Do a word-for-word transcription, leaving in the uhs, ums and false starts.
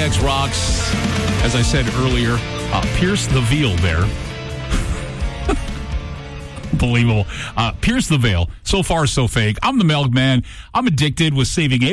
X Rocks. As I said earlier, uh, Pierce the Veil there. Unbelievable. Uh, Pierce the Veil. So far, so fake. I'm the Milkman. I'm addicted with saving